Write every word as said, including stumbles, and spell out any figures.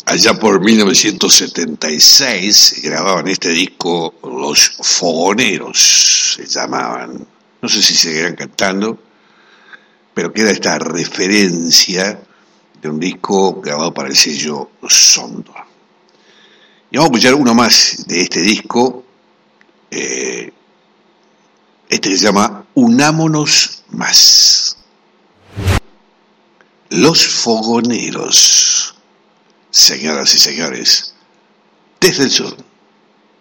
allá por mil novecientos setenta y seis grababan este disco Los Fogoneros, se llamaban. No sé si seguirán cantando, pero queda esta referencia de un disco grabado para el sello Sondor. Y vamos a escuchar uno más de este disco, eh, este se llama Unámonos Más. Los Fogoneros, señoras y señores, desde el sur.